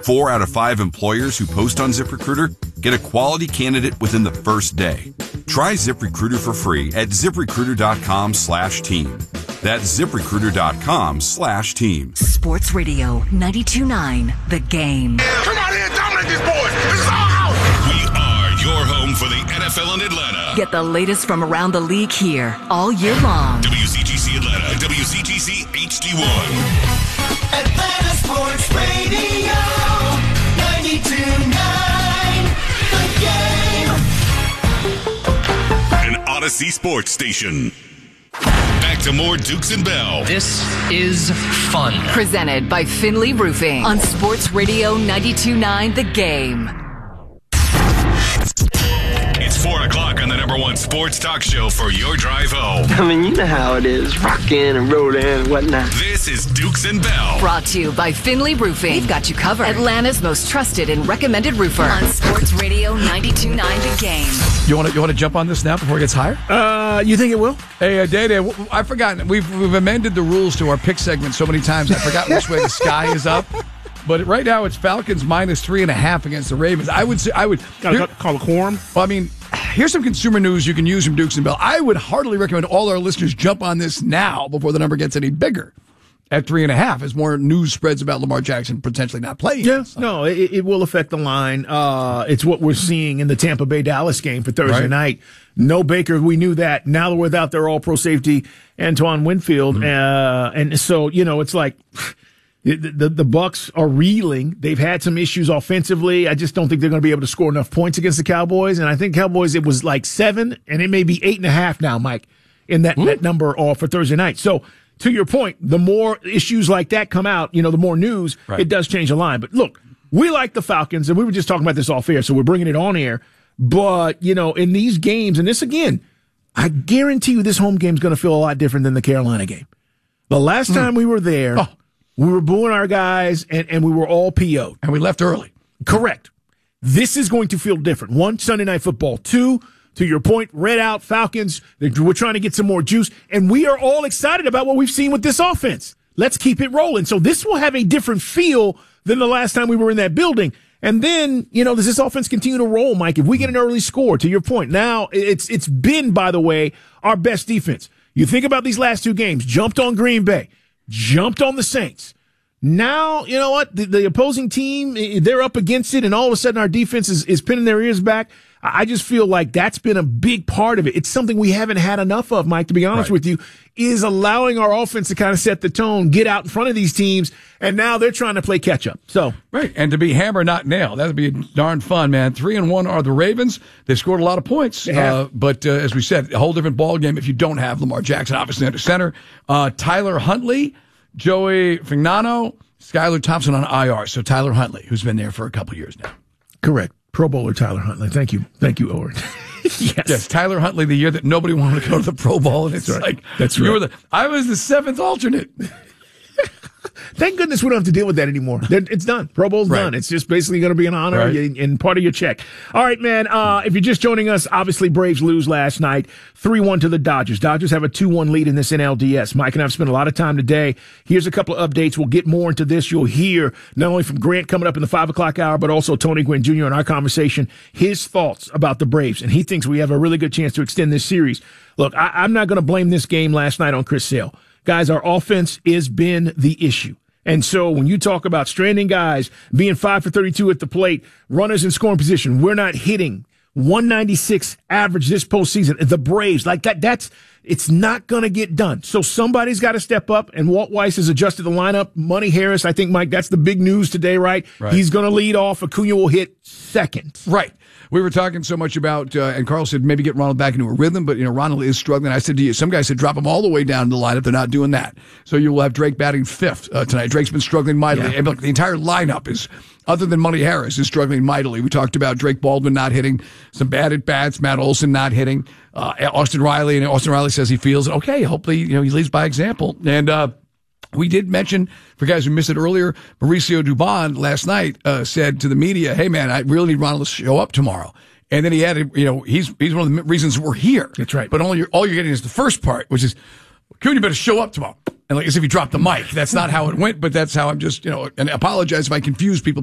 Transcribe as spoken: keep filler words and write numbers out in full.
Four out of five employers who post on ZipRecruiter get a quality candidate within the first day. Try ZipRecruiter for free at ZipRecruiter.com slash team. That's ZipRecruiter.com slash team. Sports Radio ninety-two point nine, The Game. Come on in, dominate these boys. This is our house. We are your home for the N F L in Atlanta. Get the latest from around the league here all year long. W C G C Atlanta and W C G C H D one. Atlanta Sports Radio ninety-two point nine, The Game. An Odyssey Sports Station. Back to more Dukes and Bell. This is fun. Presented by Finley Roofing on Sports Radio ninety-two point nine, The Game. It's four o'clock on the number one sports talk show for your drive home. I mean, you know how it is, rocking and rolling and whatnot. This is Dukes and Bell. Brought to you by Finley Roofing. We've got you covered. Atlanta's most trusted and recommended roofer on Sports Radio ninety-two point nine, The Game. You want to you want to jump on this now before it gets higher? Uh, you think it will? Hey, uh, Day Day, I forgot. We've we've amended the rules to our pick segment so many times. I forgot which way the sky is up. But right now it's Falcons minus three and a half against the Ravens. I would say I would Gotta call a quorum. Well, I mean, here's some consumer news you can use from Dukes and Bell. I would heartily recommend all our listeners jump on this now before the number gets any bigger. At three and a half, as more news spreads about Lamar Jackson potentially not playing. Yeah, so. no, it, it will affect the line. Uh, it's what we're seeing in the Tampa Bay Dallas game for Thursday right. night. No Baker, we knew that. Now they're without their all-pro safety, Antoine Winfield, mm-hmm. uh, and so you know it's like. The, the, the Bucs are reeling. They've had some issues offensively. I just don't think they're going to be able to score enough points against the Cowboys. And I think Cowboys, it was like seven, and it may be eight and a half now, Mike, in that, that number all for Thursday night. So to your point, the more issues like that come out, you know, the more news, right. it does change the line. But look, we like the Falcons, and we were just talking about this off air, so we're bringing it on air. But, you know, in these games, and this again, I guarantee you this home game is going to feel a lot different than the Carolina game. The last time mm. we were there, oh. we were booing our guys, and, and we were all P O'd. And we left early. Correct. This is going to feel different. One, Sunday Night Football. Two, to your point, red out, Falcons. We're trying to get some more juice, and we are all excited about what we've seen with this offense. Let's keep it rolling. So this will have a different feel than the last time we were in that building. And then, you know, does this offense continue to roll, Mike? If we get an early score, to your point, now it's it's been, by the way, our best defense. You think about these last two games, jumped on Green Bay, jumped on the Saints. Now, you know what? The, the opposing team, they're up against it, and all of a sudden our defense is, is pinning their ears back. I just feel like that's been a big part of it. It's something we haven't had enough of, Mike, to be honest right. with you, is allowing our offense to kind of set the tone, get out in front of these teams, and now they're trying to play catch-up. So Right, and to be hammer, not nail. That would be darn fun, man. Three and one are the Ravens. They've scored a lot of points. Uh, but uh, as we said, a whole different ball game if you don't have Lamar Jackson, obviously, under center. Uh, Tyler Huntley, Joey Fagnano, Skylar Thompson on I R. So Tyler Huntley, who's been there for a couple years now. Correct. Pro Bowler Tyler Huntley. Thank you. Thank you, Owen. yes. Yes, Tyler Huntley, the year that nobody wanted to go to the Pro Bowl. And it's That's right. like, That's you right. were the, I was the seventh alternate. Thank goodness we don't have to deal with that anymore. It's done. Pro Bowl's right. done. It's just basically going to be an honor right. and, and part of your check. All right, man. Uh, if you're just joining us, obviously Braves lose last night, three one to the Dodgers. Dodgers have a two one lead in this N L D S. Mike and I have spent a lot of time today. Here's a couple of updates. We'll get more into this. You'll hear not only from Grant coming up in the five o'clock hour, but also Tony Gwynn Junior in our conversation, his thoughts about the Braves. And he thinks we have a really good chance to extend this series. Look, I, I'm not going to blame this game last night on Chris Sale. Guys, our offense has been the issue. And so when you talk about stranding guys, being five for thirty-two at the plate, runners in scoring position, we're not hitting one ninety-six average this postseason. The Braves, like that, that's, it's not going to get done. So somebody's got to step up, and Walt Weiss has adjusted the lineup. Money Harris, I think, Mike, that's the big news today, right? right. He's going to lead off. Acuna will hit second. Right. We were talking so much about, uh, and Carl said maybe get Ronald back into a rhythm, but, you know, Ronald is struggling. I said to you, some guys said drop him all the way down to the lineup. They're not doing that. So you will have Drake batting fifth uh, tonight. Drake's been struggling mightily. Yeah. And look, the entire lineup is, other than Money Harris, is struggling mightily. We talked about Drake Baldwin not hitting, some bad at-bats, Matt Olson not hitting, uh, Austin Riley, and Austin Riley says he feels, okay, hopefully, you know, he leads by example. And, uh, we did mention, for guys who missed it earlier, Mauricio Dubon last night uh, said to the media, hey, man, I really need Ronald to show up tomorrow. And then he added, you know, he's he's one of the reasons we're here. That's right. But all you're, all you're getting is the first part, which is, Acuna better show up tomorrow. And like as if he dropped the mic. That's not how it went, but that's how I'm just, you know, and I apologize if I confuse people.